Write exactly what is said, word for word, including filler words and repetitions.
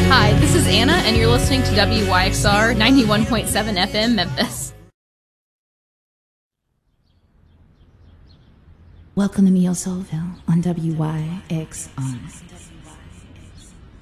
Hi, this is Anna, and you're listening to W Y X R ninety-one point seven F M Memphis. Welcome to Neo Soulville on W Y X R.